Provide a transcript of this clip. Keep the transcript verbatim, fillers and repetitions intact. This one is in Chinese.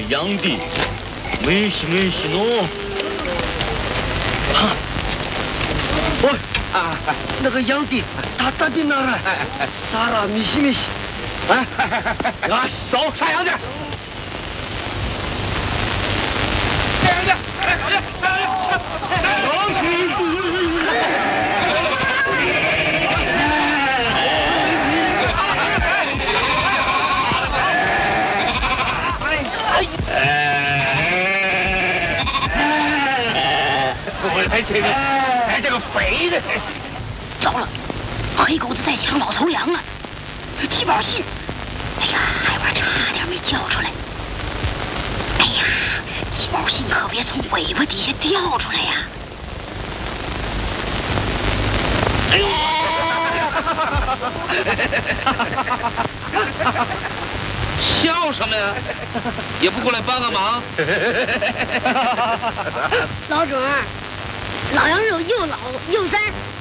养的，没事没事喏。哈，喂啊，那个养的，他他的哪儿？啥啦？没事没事。哎，啊，走上羊去。上羊去，上羊去，上羊去，上羊去。哎，这个，哎，这个肥的， 糟了，黑狗子在抢老头羊了，鸡毛信，哎呀，害怕差点没叫出来。哎呀，鸡毛信可别从尾巴底下掉出来呀！ 哎呦！笑什么呀？也不过来帮个忙。 老总儿，老羊肉又老又膻，